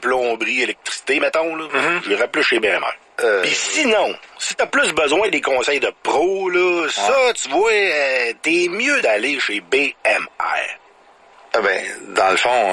plomberie, électricité, mettons, là, j'irais plus chez BMR. Puis sinon, si t'as plus besoin des conseils de pro, là, ça, tu vois, t'es mieux d'aller chez BMR. Ah ben, dans le fond,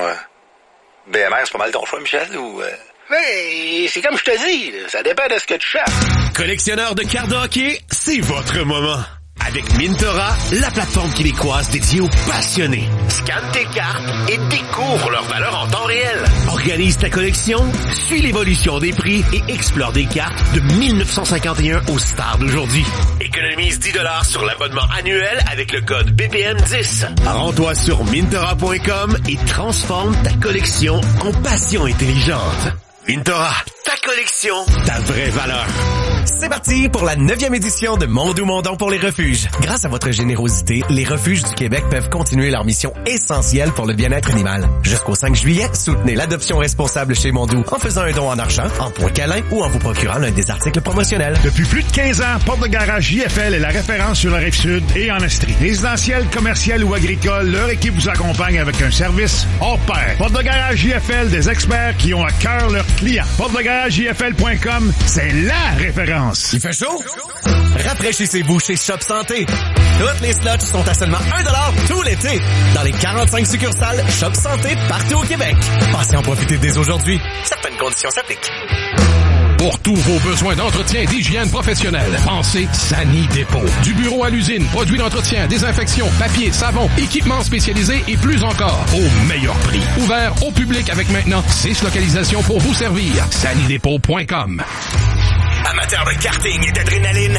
BMR, c'est pas mal ton choix, Michel, ou... Mais c'est comme je te dis, là, ça dépend de ce que tu cherches. Collectionneur de cartes de hockey, c'est votre moment. Avec Mintora, la plateforme québécoise dédiée aux passionnés. Scanne tes cartes et découvre leur valeur en temps réel. Organise ta collection, suis l'évolution des prix et explore des cartes de 1951 aux stars d'aujourd'hui. Économise 10$ sur l'abonnement annuel avec le code BPM10. Rends-toi sur Mintora.com et transforme ta collection en passion intelligente. Mintora, ta collection, ta vraie valeur. C'est parti pour la 9e édition de Mon Doux Mon Don pour les refuges. Grâce à votre générosité, les refuges du Québec peuvent continuer leur mission essentielle pour le bien-être animal. Jusqu'au 5 juillet, soutenez l'adoption responsable chez Mon Doux en faisant un don en argent, en points câlins ou en vous procurant l'un des articles promotionnels. Depuis plus de 15 ans, Porte de Garage JFL est la référence sur la Rive-Sud et en Estrie. Résidentiel, commercial ou agricole, leur équipe vous accompagne avec un service hors pair. Porte de Garage JFL, des experts qui ont à cœur leurs clients. PorteDeGarageJFL.com, c'est la référence. Il fait chaud? Rafraîchissez-vous chez Shop Santé. Toutes les slots sont à seulement 1$ tout l'été dans les 45 succursales Shop Santé partout au Québec. Passez en profiter dès aujourd'hui. Certaines conditions s'appliquent. Pour tous vos besoins d'entretien et d'hygiène professionnelle, pensez Sani Dépôt. Du bureau à l'usine, produits d'entretien, désinfection, papier, savon, équipements spécialisés et plus encore, au meilleur prix. Ouvert au public avec maintenant 6 localisations pour vous servir. SaniDépôt.com. Amateurs de karting et d'adrénaline,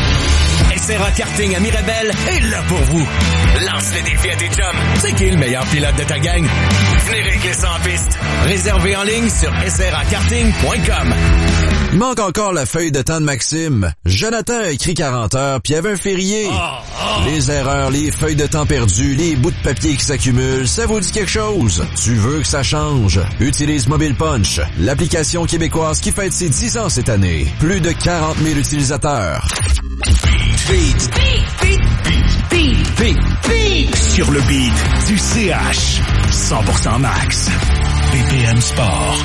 SRA Karting à Mirabel est là pour vous. Lance le défi à tes chums. C'est qui le meilleur pilote de ta gang? Venez régler ça en piste. Réservé en ligne sur srakarting.com. Il manque encore la feuille de temps de Maxime. Jonathan a écrit 40 heures, puis il y avait un férié. Les erreurs, les feuilles de temps perdues, les bouts de papier qui s'accumulent, ça vous dit quelque chose? Tu veux que ça change? Utilise Mobile Punch, l'application québécoise qui fête ses 10 ans cette année. Plus de 40 000 utilisateurs. Beat. Sur le beat du CH. 100% max. BPM Sport.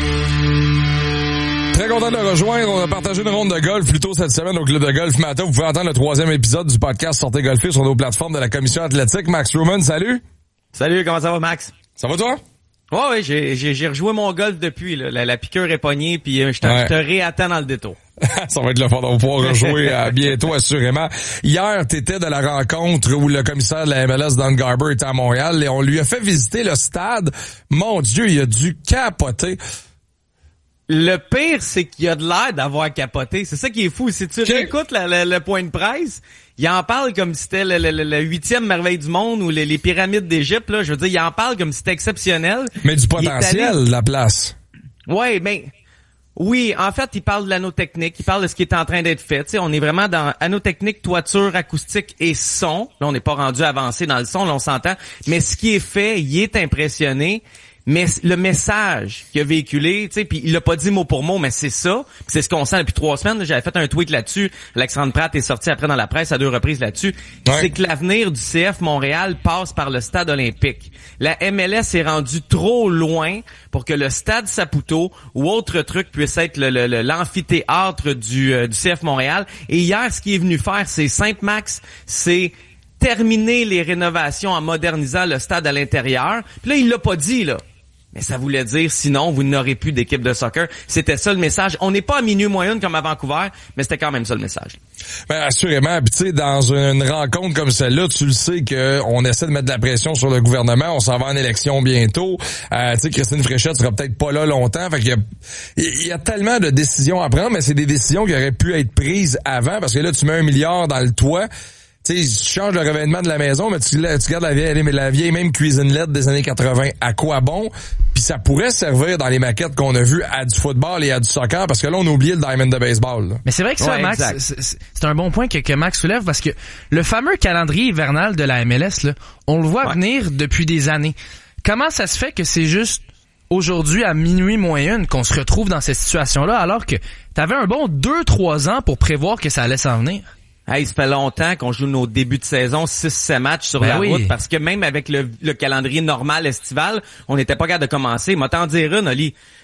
Très content de le rejoindre. On a partagé une ronde de golf plus tôt cette semaine au Club de Golf Matin. Vous pouvez entendre le 3e épisode du podcast Sortez golfer sur nos plateformes de la Commission athlétique. Max Truman, salut. Salut, comment ça va, Max? Ça va, toi? Ouais, j'ai rejoué mon golf depuis, là. La piqûre est pognée, puis je te réattends dans le détour. Ça va être le fun. On va pouvoir rejouer bientôt, assurément. Hier, t'étais de la rencontre où le commissaire de la MLS, Don Garber, était à Montréal et on lui a fait visiter le stade. Mon Dieu, il a dû capoter. Le pire, c'est qu'il a de l'air d'avoir capoté. C'est ça qui est fou. Si tu réécoutes le point de presse, il en parle comme si c'était la 8e merveille du monde ou les pyramides d'Égypte, là. Je veux dire, il en parle comme si c'était exceptionnel. Mais du potentiel, la place. Ouais, ben... Oui, en fait, il parle de l'anneau technique, il parle de ce qui est en train d'être fait. Tu sais, on est vraiment dans anneau technique, toiture, acoustique et son. Là, on n'est pas rendu avancé dans le son, là, on s'entend. Mais ce qui est fait, il est impressionné. Mais le message qu'il a véhiculé, tu sais, puis il l'a pas dit mot pour mot, mais c'est ça. Puis c'est ce qu'on sent depuis 3 semaines. J'avais fait un tweet là-dessus. Alexandre Pratt est sorti après dans la presse à 2 reprises là-dessus. Ouais. C'est que l'avenir du CF Montréal passe par le stade olympique. La MLS est rendue trop loin pour que le stade Saputo ou autre truc puisse être l'amphithéâtre du CF Montréal. Et hier, ce qu'il est venu faire, c'est simple, Max, c'est terminer les rénovations en modernisant le stade à l'intérieur. Puis là, il l'a pas dit, là. Mais ça voulait dire, sinon, vous n'aurez plus d'équipe de soccer. C'était ça le message. On n'est pas à minuit moyenne comme à Vancouver, mais c'était quand même ça le message. Ben, assurément. Puis tu sais, dans une rencontre comme celle-là, tu le sais qu'on essaie de mettre de la pression sur le gouvernement. On s'en va en élection bientôt. Tu sais, Christine Fréchette sera peut-être pas là longtemps. Fait qu'il y a tellement de décisions à prendre, mais c'est des décisions qui auraient pu être prises avant. Parce que là, tu mets 1 milliard dans le toit. Tu sais, tu changes le revêtement de la maison, mais tu gardes la vieille même cuisine LED des années 80. À quoi bon? Puis ça pourrait servir dans les maquettes qu'on a vues à du football et à du soccer, parce que là, on a oublié le diamond de baseball. Là. Mais c'est vrai que ça, Max, c'est un bon point que Max soulève, parce que le fameux calendrier hivernal de la MLS, là, on le voit venir depuis des années. Comment ça se fait que c'est juste aujourd'hui, à minuit moins 1, qu'on se retrouve dans cette situation-là, alors que t'avais un bon 2-3 ans pour prévoir que ça allait s'en venir? Hey, ça fait longtemps qu'on joue nos débuts de saison, 6-7 matchs sur la route, parce que même avec le calendrier normal estival, on n'était pas capable de commencer. Moi, t'en dire une, Oli.